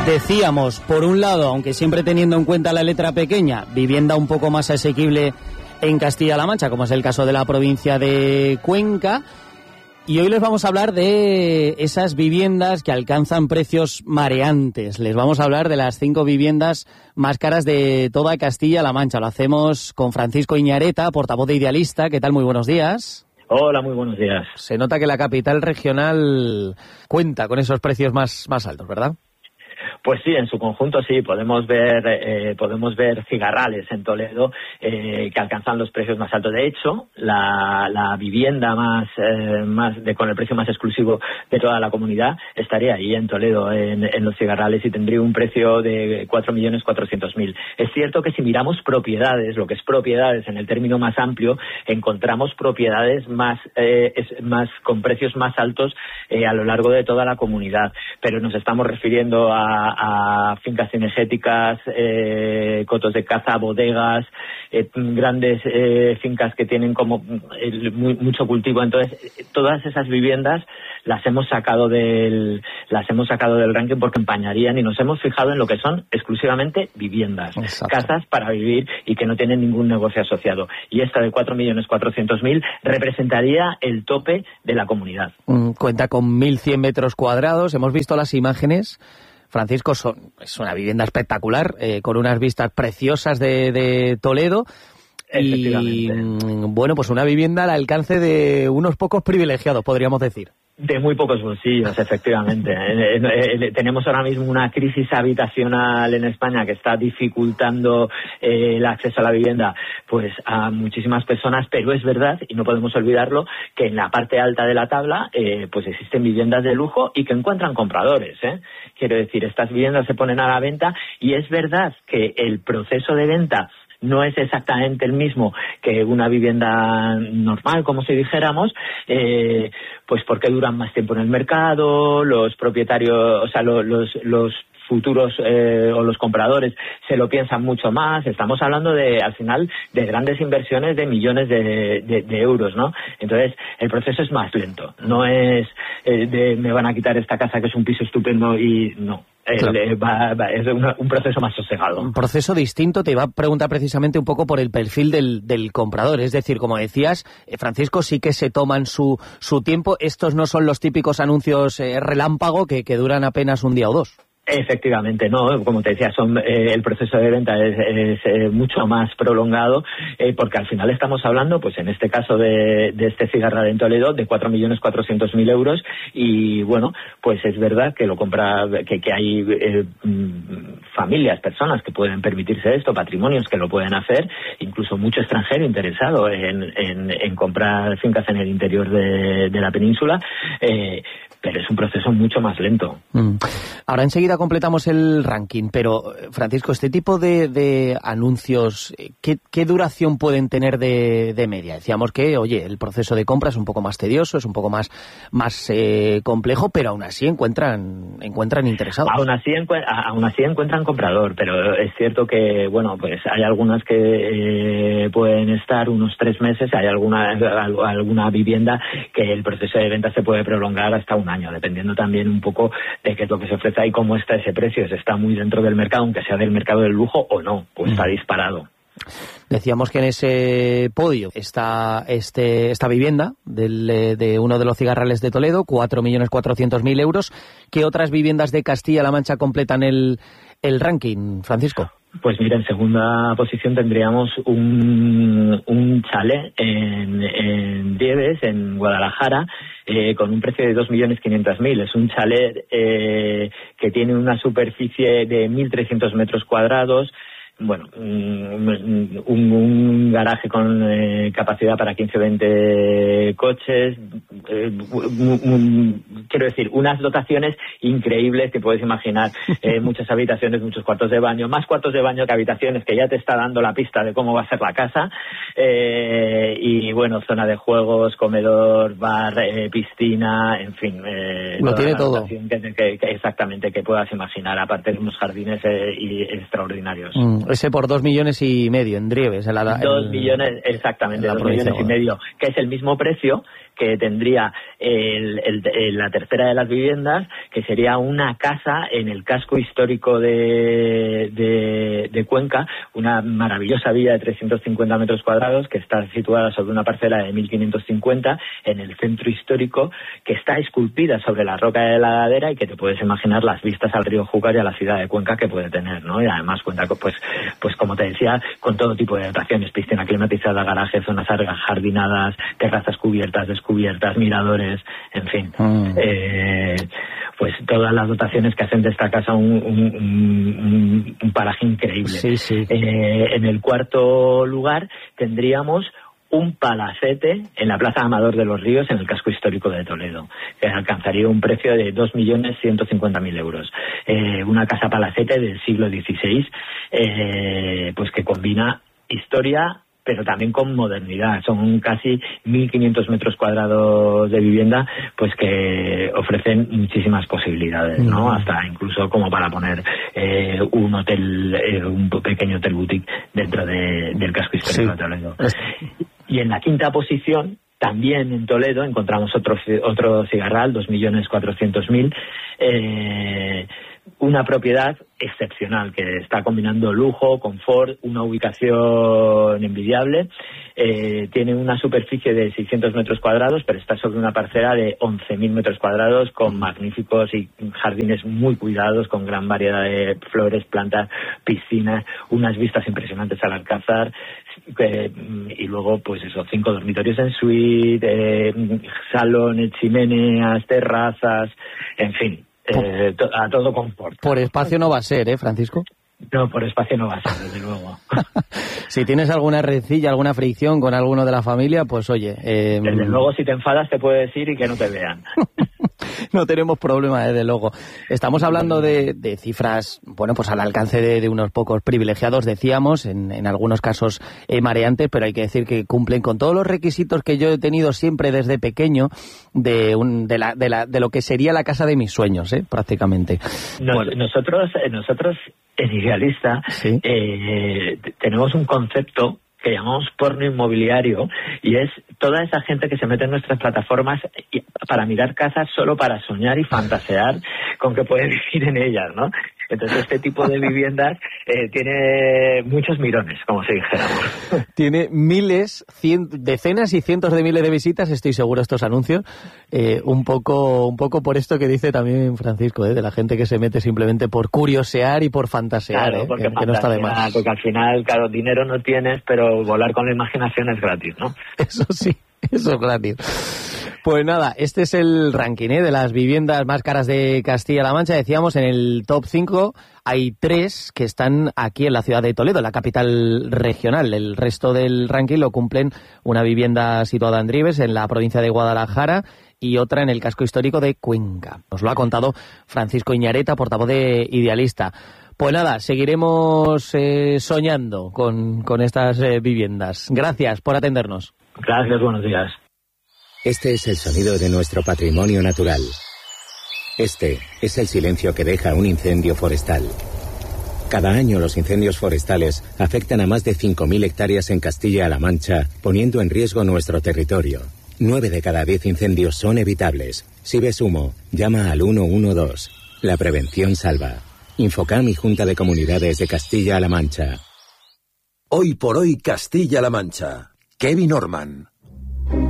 Decíamos, por un lado, aunque siempre teniendo en cuenta la letra pequeña, vivienda un poco más asequible en Castilla-La Mancha, como es el caso de la provincia de Cuenca. Y hoy les vamos a hablar de esas viviendas que alcanzan precios mareantes. Les vamos a hablar de las 5 viviendas más caras de toda Castilla-La Mancha. Lo hacemos con Francisco Iñareta, portavoz de Idealista. ¿Qué tal? Muy buenos días. Hola, muy buenos días. Se nota que la capital regional cuenta con esos precios más altos, ¿verdad? Pues sí, en su conjunto sí, podemos ver cigarrales en Toledo que alcanzan los precios más altos. De hecho, la vivienda con el precio más exclusivo de toda la comunidad estaría ahí en Toledo, en los cigarrales, y tendría un precio de 4.400.000. Es cierto que si miramos propiedades, lo que es propiedades en el término más amplio, encontramos propiedades con precios más altos a lo largo de toda la comunidad, pero nos estamos refiriendo a fincas cinegéticas, cotos de caza, bodegas, grandes fincas que tienen como mucho cultivo. Entonces, todas esas viviendas las hemos sacado del ranking porque empañarían, y nos hemos fijado en lo que son exclusivamente viviendas. Exacto. Casas para vivir y que no tienen ningún negocio asociado. Y esta de 4.400.000 representaría el tope de la comunidad. Cuenta con 1.100 metros cuadrados. Hemos visto las imágenes. Francisco, es una vivienda espectacular, con unas vistas preciosas de Toledo. Y bueno, pues una vivienda al alcance de unos pocos privilegiados, podríamos decir. De muy pocos bolsillos, efectivamente. Tenemos ahora mismo una crisis habitacional en España que está dificultando el acceso a la vivienda pues a muchísimas personas, pero es verdad, y no podemos olvidarlo, que en la parte alta de la tabla pues existen viviendas de lujo y que encuentran compradores. Quiero decir, estas viviendas se ponen a la venta, y es verdad que el proceso de venta no es exactamente el mismo que una vivienda normal, como si dijéramos, pues porque duran más tiempo en el mercado, los propietarios, o sea, los futuros o los compradores se lo piensan mucho más. Estamos hablando al final de grandes inversiones de millones de euros, ¿no? Entonces, el proceso es más lento. No es me van a quitar esta casa que es un piso estupendo y no. Claro. Es un proceso más sosegado. Un proceso distinto. Te iba a preguntar precisamente un poco por el perfil del comprador. Es decir, como decías, Francisco, sí que se toman su tiempo. Estos no son los típicos anuncios relámpago que duran apenas un día o dos. Efectivamente, no, como te decía, el proceso de venta es mucho más prolongado, porque al final estamos hablando, pues en este caso de este cigarral en Toledo, de 4.400.000 euros, y bueno, pues es verdad que lo compra, que hay familias, personas que pueden permitirse esto, patrimonios que lo pueden hacer, incluso mucho extranjero interesado en comprar fincas en el interior de la península, pero es un proceso mucho más lento. Ahora enseguida completamos el ranking, pero Francisco, este tipo de anuncios, ¿qué duración pueden tener de media? Decíamos que, oye, el proceso de compra es un poco más tedioso, es un poco más complejo, pero aún así encuentran interesados. Aún así encuentran comprador, pero es cierto que, bueno, pues hay algunas que pueden estar unos 3 meses, hay alguna vivienda que el proceso de venta se puede prolongar hasta un año, dependiendo también un poco de qué es lo que se ofrece y cómo está ese precio, si está muy dentro del mercado, aunque sea del mercado del lujo o no, o está disparado. Decíamos que en ese podio está esta vivienda de uno de los cigarrales de Toledo, 4.400.000 euros. ¿Qué otras viviendas de Castilla-La Mancha completan el ranking, Francisco? Pues mira, en segunda posición tendríamos un chalet en Dieves, en Guadalajara, con un precio de 2.500.000. Es un chalet que tiene una superficie de 1.300 metros cuadrados. Bueno, un garaje con capacidad para 15 o 20 coches, quiero decir, unas dotaciones increíbles que puedes imaginar, muchas habitaciones, muchos cuartos de baño, más cuartos de baño que habitaciones, que ya te está dando la pista de cómo va a ser la casa, y bueno, zona de juegos, comedor, bar, piscina, en fin, lo tiene todo. Exactamente, que puedas imaginar, aparte de unos jardines extraordinarios. Ese por 2,5 millones en Drieves. 2 millones, exactamente, 2,5 millones, que es el mismo precio que tendría la tercera de las viviendas, que sería una casa en el casco histórico de Cuenca, una maravillosa villa de 350 metros cuadrados que está situada sobre una parcela de 1.550 en el centro histórico, que está esculpida sobre la roca de la ladera y que te puedes imaginar las vistas al río Júcar y a la ciudad de Cuenca que puede tener, ¿no? Y además cuenta pues como te decía, con todo tipo de dotaciones: piscina climatizada, garaje, zonas jardinadas, terrazas cubiertas, descubiertas, miradores, en fin. Pues todas las dotaciones que hacen de esta casa un paraje increíble. Sí, sí. En el cuarto lugar tendríamos un palacete en la Plaza Amador de los Ríos, en el casco histórico de Toledo, que alcanzaría un precio de 2.150.000 euros. Una casa palacete del siglo XVI, pues que combina historia pero también con modernidad. Son casi 1.500 metros cuadrados de vivienda, pues que ofrecen muchísimas posibilidades, ¿no? Hasta incluso como para poner un hotel, un pequeño hotel boutique dentro del casco histórico de Toledo. Y en la quinta posición, también en Toledo, encontramos otro cigarral, 2.400.000, una propiedad excepcional que está combinando lujo, confort, una ubicación envidiable. Tiene una superficie de 600 metros cuadrados, pero está sobre una parcela de 11.000 metros cuadrados con magníficos y jardines muy cuidados, con gran variedad de flores, plantas, piscinas, unas vistas impresionantes al Alcázar, y luego pues eso, 5 dormitorios en suite, salones, chimeneas, terrazas, en fin. A todo confort. Por espacio no va a ser, Francisco? No, por espacio no va a ser, desde luego. Si tienes alguna rencilla, alguna fricción con alguno de la familia, pues oye... Desde luego, si te enfadas, te puedo decir y que no te vean. No tenemos problema, desde luego. Estamos hablando de cifras, bueno, pues al alcance de unos pocos privilegiados, decíamos, en algunos casos mareantes, pero hay que decir que cumplen con todos los requisitos que yo he tenido siempre desde pequeño de lo que sería la casa de mis sueños, prácticamente. Nosotros en Idealista, ¿sí? Tenemos un concepto que llamamos porno inmobiliario, y es toda esa gente que se mete en nuestras plataformas para mirar casas solo para soñar y fantasear con que puede vivir en ellas, ¿no? Entonces este tipo de viviendas tiene muchos mirones, como si dijéramos. Tiene decenas y cientos de miles de visitas, estoy seguro, estos anuncios, un poco por esto que dice también Francisco, de la gente que se mete simplemente por curiosear y por fantasear, claro, porque que no está de más. Porque al final, claro, dinero no tienes, pero volar con la imaginación es gratis, ¿no? Eso sí, eso es gratis. Pues nada, este es el ranking de las viviendas más caras de Castilla-La Mancha. Decíamos, en el top 5 hay 3 que están aquí en la ciudad de Toledo, la capital regional. El resto del ranking lo cumplen una vivienda situada en Drives, en la provincia de Guadalajara, y otra en el casco histórico de Cuenca. Nos lo ha contado Francisco Iñareta, portavoz de Idealista. Pues nada, seguiremos soñando con estas viviendas. Gracias por atendernos. Gracias, buenos días. Este es el sonido de nuestro patrimonio natural. Este es el silencio que deja un incendio forestal. Cada año los incendios forestales afectan a más de 5.000 hectáreas en Castilla-La Mancha, poniendo en riesgo nuestro territorio. 9 de cada 10 incendios son evitables. Si ves humo, llama al 112. La prevención salva. Infocam y Junta de Comunidades de Castilla-La Mancha. Hoy por hoy Castilla-La Mancha. Kevin Orman.